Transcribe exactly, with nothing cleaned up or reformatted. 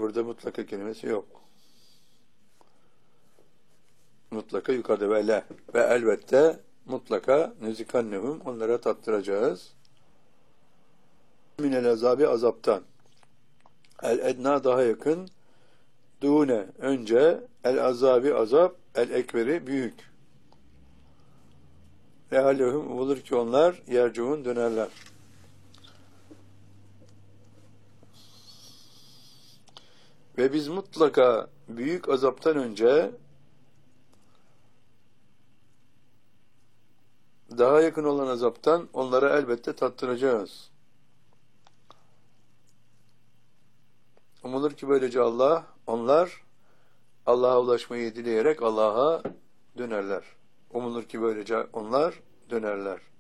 Burada mutlaka kelimesi yok. Mutlaka yukarıda ve le. Ve elbette mutlaka nüzikannehum, onlara tattıracağız. Minel azabi, azaptan. El edna, daha yakın. Dune, önce. El azabi, azap. El ekberi, büyük. Leallehum, olur ki onlar yercuun, dönerler. Ve biz mutlaka büyük azaptan önce daha yakın olan azaptan onlara elbette tattıracağız. Umulur ki böylece Allah, onlar Allah'a ulaşmayı dileyerek Allah'a dönerler. Umulur ki böylece onlar dönerler.